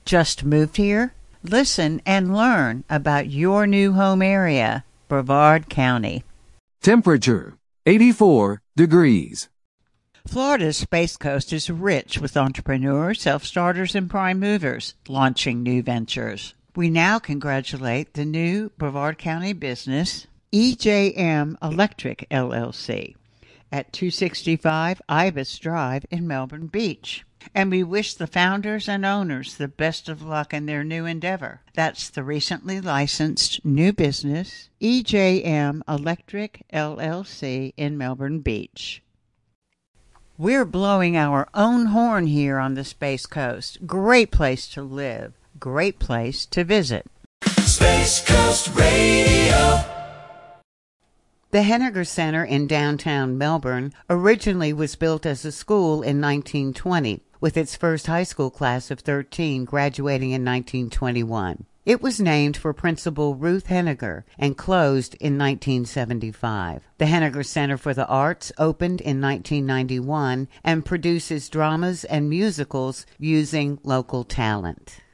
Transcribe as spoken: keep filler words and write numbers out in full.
Just moved here? Listen and learn about your new home area, Brevard County. Temperature, eighty-four degrees. Florida's Space Coast is rich with entrepreneurs, self-starters, and prime movers launching new ventures. We now congratulate the new Brevard County business, E J M Electric L L C, at two sixty-five Ibis Drive in Melbourne Beach. And we wish the founders and owners the best of luck in their new endeavor. That's the recently licensed new business, E J M Electric L L C in Melbourne Beach. We're blowing our own horn here on the Space Coast. Great place to live. Great place to visit. Space Coast Radio. The Henniger Center in downtown Melbourne originally was built as a school in nineteen twenty, with its first high school class of thirteen graduating in nineteen twenty-one. It was named for Principal Ruth Henniger and closed in nineteen seventy-five. The Henniger Center for the Arts opened in nineteen ninety-one and produces dramas and musicals using local talent.